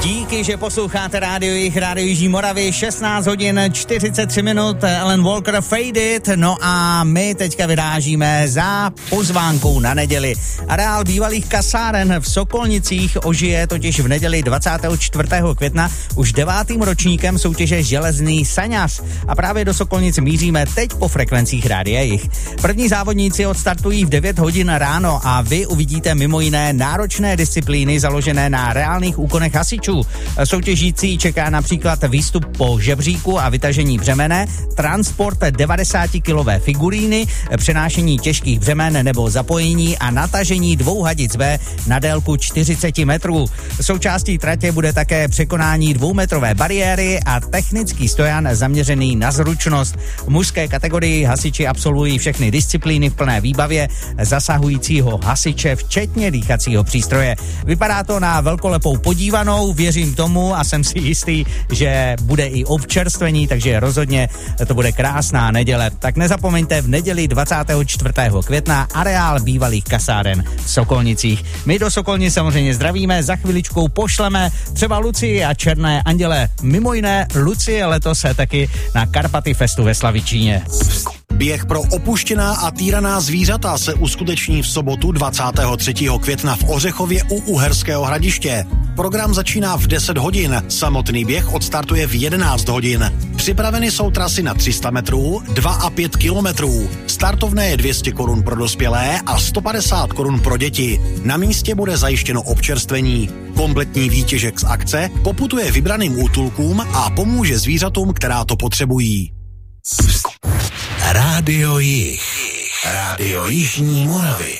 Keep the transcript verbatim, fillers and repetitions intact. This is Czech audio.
Díky, že posloucháte rádio Jich, rádio Jižní Moravy, šestnáct hodin čtyřicet tři minut, Alan Walker Fade It, no a my teďka vyrážíme za pozvánkou na neděli. Areál bývalých kasáren v Sokolnicích ožije totiž v neděli dvacátého čtvrtého května už devátým ročníkem soutěže Železný saňař a právě do Sokolnic míříme teď po frekvencích rádia Jich. První závodníci odstartují v devět hodin ráno a vy uvidíte mimo jiné náročné disciplíny založené na reálných úkonech hasičů. Soutěžící čeká například výstup po žebříku a vytažení břemene, transport devadesátikilové figuríny, přenášení těžkých břemen nebo zapojení a natažení dvou hadic V na délku čtyřicet metrů. Součástí tratě bude také překonání dvoumetrové bariéry a technický stojan zaměřený na zručnost. V mužské kategorii hasiči absolvují všechny disciplíny v plné výbavě zasahujícího hasiče, včetně dýchacího přístroje. Vypadá to na velkolepou podívanou, věřím tomu a jsem si jistý, že bude i občerstvení, takže rozhodně to bude krásná neděle. Tak nezapomeňte v neděli dvacátého čtvrtého května areál bývalých kasáren v Sokolnicích. My do Sokolnic samozřejmě zdravíme, za chviličkou pošleme třeba Lucii a Černé anděle. Mimo jiné Lucie letos se taky na Karpaty Festu ve Slavičíně. Běh pro opuštěná a týraná zvířata se uskuteční v sobotu dvacátého třetího května v Ořechově u Uherského Hradiště. Program začíná v deset hodin, samotný běh odstartuje v jedenáct hodin. Připraveny jsou trasy na tři sta metrů, dva a pět kilometrů. Startovné je dvě stě korun pro dospělé a sto padesát korun pro děti. Na místě bude zajištěno občerstvení. Kompletní výtěžek z akce poputuje vybraným útulkům a pomůže zvířatům, která to potřebují. Rádio Jich. Rádio Jižní Moravy.